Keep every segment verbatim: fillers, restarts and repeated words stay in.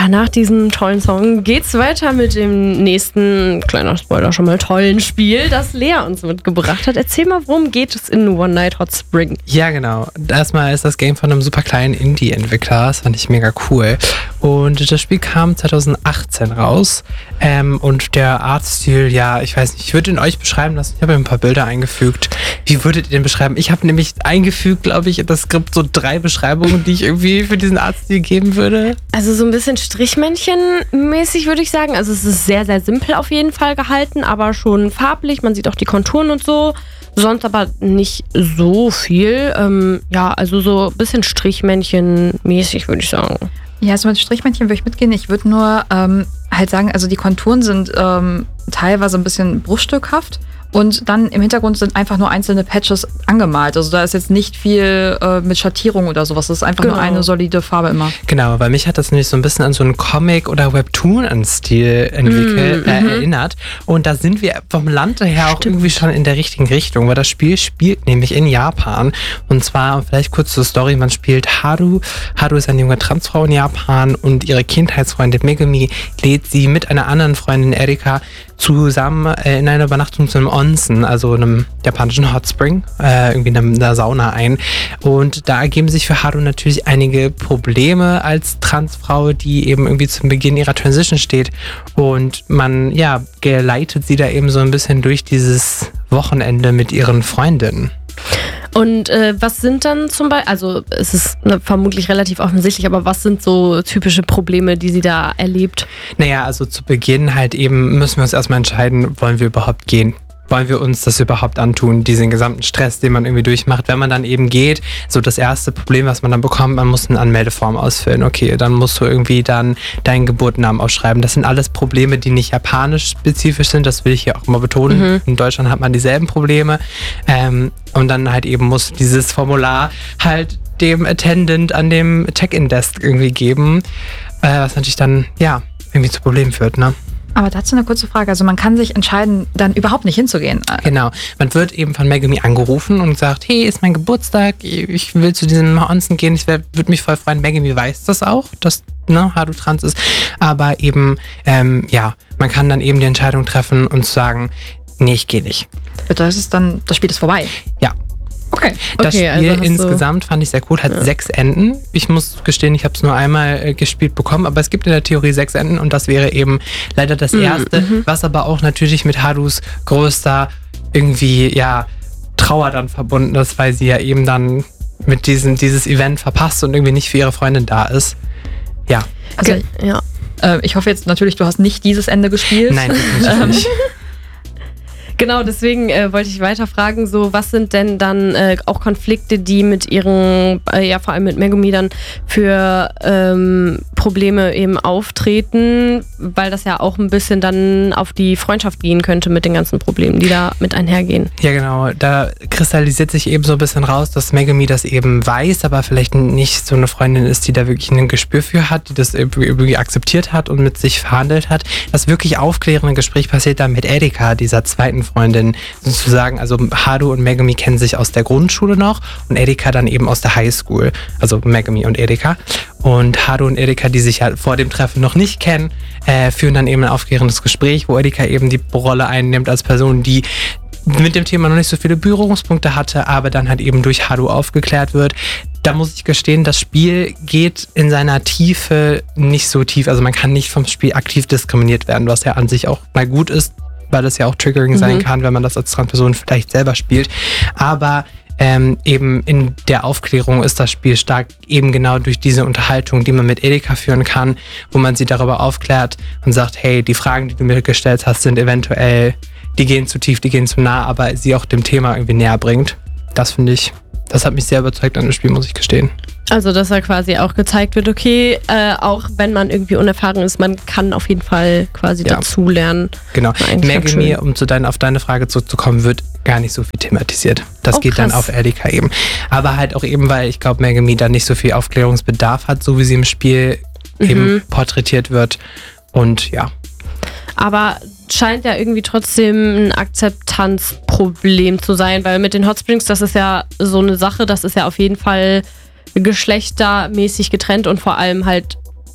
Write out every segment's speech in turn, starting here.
Ja, nach diesem tollen Song geht's weiter mit dem nächsten, kleiner Spoiler schon mal, tollen Spiel, das Lea uns mitgebracht hat. Erzähl mal, worum geht es in One Night Hot Spring? Ja, genau. Erstmal ist das Game von einem super kleinen Indie-Entwickler. Das fand ich mega cool. Und das Spiel kam zwanzig achtzehn raus. Ähm, und der Artstil, ja, ich weiß nicht, ich würde ihn euch beschreiben lassen. Ich habe ein paar Bilder eingefügt. Wie würdet ihr den beschreiben? Ich habe nämlich eingefügt, glaube ich, in das Skript so drei Beschreibungen, die ich irgendwie für diesen Artstil geben würde. Also so ein bisschen Strichmännchen-mäßig, würde ich sagen. Also es ist sehr, sehr simpel auf jeden Fall gehalten, aber schon farblich. Man sieht auch die Konturen und so. Sonst aber nicht so viel. Ähm, ja, also so ein bisschen Strichmännchen-mäßig, würde ich sagen. Ja, also mit Strichmännchen würde ich mitgehen. Ich würde nur ähm, halt sagen, also die Konturen sind ähm, teilweise ein bisschen bruchstückhaft. Und dann im Hintergrund sind einfach nur einzelne Patches angemalt. Also da ist jetzt nicht viel äh, mit Schattierung oder sowas. Das ist einfach genau. nur eine solide Farbe immer. Genau, weil mich hat das nämlich so ein bisschen an so einen Comic- oder Webtoon-Stil entwickelt, mm, äh, mm-hmm. erinnert. Und da sind wir vom Land her auch Stimmt. irgendwie schon in der richtigen Richtung, weil das Spiel spielt nämlich in Japan. Und zwar, vielleicht kurz zur Story, man spielt Haru. Haru ist eine junge Transfrau in Japan und ihre Kindheitsfreundin Megumi lädt sie mit einer anderen Freundin Erika zusammen äh, in einer Übernachtung zu einem Onsen, also einem japanischen Hot Spring, äh, irgendwie in einer Sauna ein. Und da ergeben sich für Haru natürlich einige Probleme als Transfrau, die eben irgendwie zum Beginn ihrer Transition steht. Und man, ja, geleitet sie da eben so ein bisschen durch dieses Wochenende mit ihren Freundinnen. Und äh, was sind dann zum Beispiel, also es ist ne, vermutlich relativ offensichtlich, aber was sind so typische Probleme, die sie da erlebt? Naja, also zu Beginn halt eben müssen wir uns erstmal entscheiden, wollen wir überhaupt gehen? Wollen wir uns das überhaupt antun, diesen gesamten Stress, den man irgendwie durchmacht? Wenn man dann eben geht, so das erste Problem, was man dann bekommt, man muss eine Anmeldeform ausfüllen. Okay, dann musst du irgendwie dann deinen Geburtsnamen ausschreiben. Das sind alles Probleme, die nicht japanisch spezifisch sind, das will ich hier auch mal betonen. Mhm. In Deutschland hat man dieselben Probleme. Ähm, und dann halt eben muss dieses Formular halt dem Attendant an dem Check-in-Desk irgendwie geben, äh, was natürlich dann, ja, irgendwie zu Problemen führt, ne? Aber dazu eine kurze Frage. Also man kann sich entscheiden, dann überhaupt nicht hinzugehen. Genau. Man wird eben von Megumi angerufen und sagt, hey, ist mein Geburtstag, ich will zu diesem Onsen gehen. Ich würde mich voll freuen. Megumi weiß das auch, dass ne, Haru trans ist. Aber eben, ähm, ja, man kann dann eben die Entscheidung treffen und sagen, nee, ich gehe nicht. Das ist dann, das Spiel ist vorbei? Ja. Okay. Das okay, Spiel also insgesamt fand ich sehr cool, hat ja. sechs Enden. Ich muss gestehen, ich habe es nur einmal äh, gespielt bekommen, aber es gibt in der Theorie sechs Enden und das wäre eben leider das mhm. erste, mhm. was aber auch natürlich mit Harus größter irgendwie, ja, Trauer dann verbunden ist, weil sie ja eben dann mit diesem, dieses Event verpasst und irgendwie nicht für ihre Freundin da ist. Ja. Also, ja. Äh, ich hoffe jetzt natürlich, du hast nicht dieses Ende gespielt. Nein, definitiv nicht. Genau, deswegen äh, wollte ich weiter fragen, so was sind denn dann äh, auch Konflikte, die mit ihren, äh, ja vor allem mit Megumi dann für ähm, Probleme eben auftreten, weil das ja auch ein bisschen dann auf die Freundschaft gehen könnte mit den ganzen Problemen, die da mit einhergehen. Ja genau, da kristallisiert sich eben so ein bisschen raus, dass Megumi das eben weiß, aber vielleicht nicht so eine Freundin ist, die da wirklich ein Gespür für hat, die das irgendwie akzeptiert hat und mit sich verhandelt hat. Das wirklich aufklärende Gespräch passiert dann mit Erika, dieser zweiten Freundin sozusagen. Also Haru und Megumi kennen sich aus der Grundschule noch und Erika dann eben aus der Highschool. Also Megumi und Erika. Und Haru und Erika, die sich ja vor dem Treffen noch nicht kennen, äh, führen dann eben ein aufklärendes Gespräch, wo Erika eben die Rolle einnimmt als Person, die mit dem Thema noch nicht so viele Berührungspunkte hatte, aber dann halt eben durch Haru aufgeklärt wird. Da muss ich gestehen, das Spiel geht in seiner Tiefe nicht so tief. Also man kann nicht vom Spiel aktiv diskriminiert werden, was ja an sich auch mal gut ist, weil das ja auch triggering mhm. sein kann, wenn man das als Transperson vielleicht selber spielt. Aber ähm, eben in der Aufklärung ist das Spiel stark eben genau durch diese Unterhaltung, die man mit Erika führen kann, wo man sie darüber aufklärt und sagt, hey, die Fragen, die du mir gestellt hast, sind eventuell, die gehen zu tief, die gehen zu nah, aber sie auch dem Thema irgendwie näher bringt. Das finde ich, das hat mich sehr überzeugt an dem Spiel, muss ich gestehen. Also, dass da quasi auch gezeigt wird, okay, äh, auch wenn man irgendwie unerfahren ist, man kann auf jeden Fall quasi ja. dazulernen. Genau. Megumi, um zu dein, auf deine Frage zurückzukommen, wird gar nicht so viel thematisiert. Das oh, geht krass. Dann auf Erika eben. Aber halt auch eben, weil ich glaube, Megumi da nicht so viel Aufklärungsbedarf hat, so wie sie im Spiel mhm. eben porträtiert wird. Und ja. Aber scheint ja irgendwie trotzdem ein Akzeptanzproblem zu sein, weil mit den Hot Springs, das ist ja so eine Sache, das ist ja auf jeden Fall geschlechtermäßig getrennt und vor allem halt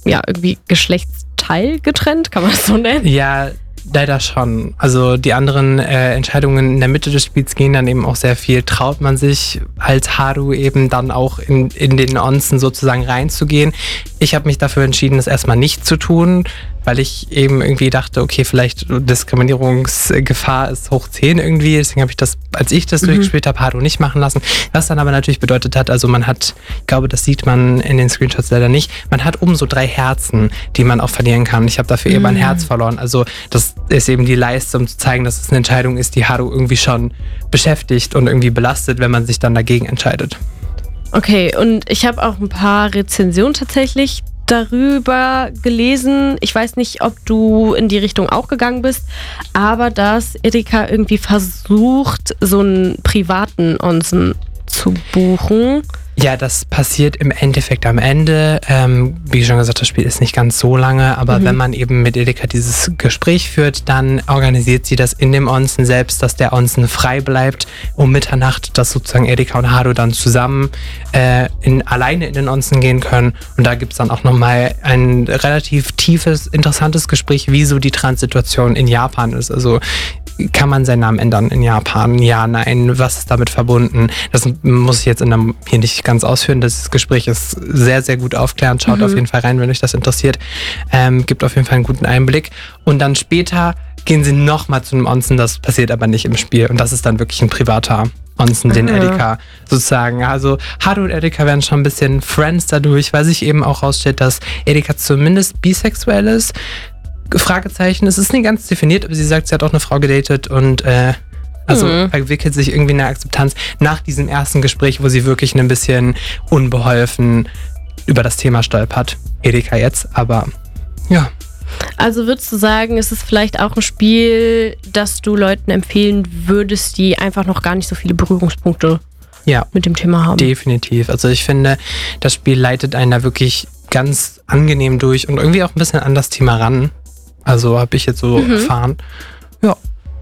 ja, irgendwie Geschlechtsteil getrennt, kann man das so nennen? Ja, leider schon. Also die anderen äh, Entscheidungen in der Mitte des Spiels gehen dann eben auch sehr viel. Traut man sich als Haru eben dann auch in, in den Onsen sozusagen reinzugehen? Ich habe mich dafür entschieden, das erstmal nicht zu tun, weil ich eben irgendwie dachte, okay, vielleicht Diskriminierungsgefahr ist hoch zehn irgendwie. Deswegen habe ich das, als ich das mhm. durchgespielt habe, Haru nicht machen lassen. Was dann aber natürlich bedeutet hat, also man hat, ich glaube, das sieht man in den Screenshots leider nicht, man hat oben so drei Herzen, die man auch verlieren kann. Ich habe dafür mhm. eben ein Herz verloren. Also das ist eben die Leiste, um zu zeigen, dass es eine Entscheidung ist, die Haru irgendwie schon beschäftigt und irgendwie belastet, wenn man sich dann dagegen entscheidet. Okay, und ich habe auch ein paar Rezensionen tatsächlich darüber gelesen. Ich weiß nicht, ob du in die Richtung auch gegangen bist, aber dass Erika irgendwie versucht, so einen privaten Onsen zu buchen. Ja, das passiert im Endeffekt am Ende. Ähm, wie schon gesagt, das Spiel ist nicht ganz so lange, aber mhm. wenn man eben mit Erika dieses Gespräch führt, dann organisiert sie das in dem Onsen selbst, dass der Onsen frei bleibt um Mitternacht, dass sozusagen Erika und Haru dann zusammen äh, in, alleine in den Onsen gehen können. Und da gibt's dann auch nochmal ein relativ tiefes, interessantes Gespräch, wie so die Transsituation in Japan ist. Also kann man seinen Namen ändern in Japan? Ja, nein, was ist damit verbunden? Das muss ich jetzt in einem, hier nicht ganz ausführen. Das Gespräch ist sehr, sehr gut aufklärend. Schaut mhm. auf jeden Fall rein, wenn euch das interessiert. Ähm, gibt auf jeden Fall einen guten Einblick. Und dann später gehen sie nochmal zu einem Onsen. Das passiert aber nicht im Spiel. Und das ist dann wirklich ein privater Onsen, den mhm. Erika sozusagen. Also Haru und Erika werden schon ein bisschen Friends dadurch, weil sich eben auch rausstellt, dass Erika zumindest bisexuell ist. Fragezeichen, es ist nicht ganz definiert, aber sie sagt, sie hat auch eine Frau gedatet und äh, also mhm. entwickelt sich irgendwie eine Akzeptanz nach diesem ersten Gespräch, wo sie wirklich ein bisschen unbeholfen über das Thema stolpert. Erika jetzt, aber ja. Also würdest du sagen, ist es vielleicht auch ein Spiel, das du Leuten empfehlen würdest, die einfach noch gar nicht so viele Berührungspunkte ja, mit dem Thema haben? Definitiv. Also ich finde, das Spiel leitet einen da wirklich ganz angenehm durch und irgendwie auch ein bisschen an das Thema ran. Also habe ich jetzt so mhm. erfahren. Ja.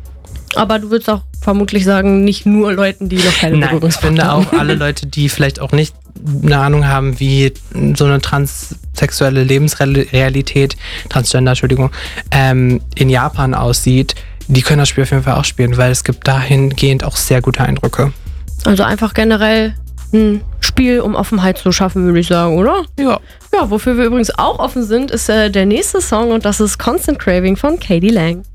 Aber du würdest auch vermutlich sagen, nicht nur Leuten, die noch keine Berührungspunkte haben. Ich finde auch alle Leute, die vielleicht auch nicht eine Ahnung haben, wie so eine transsexuelle Lebensrealität, Transgender, Entschuldigung, ähm, in Japan aussieht, die können das Spiel auf jeden Fall auch spielen, weil es gibt dahingehend auch sehr gute Eindrücke. Also einfach generell ein Spiel, um Offenheit zu schaffen, würde ich sagen, oder? Ja. Ja, wofür wir übrigens auch offen sind, ist äh, der nächste Song und das ist Constant Craving von K D. Lang.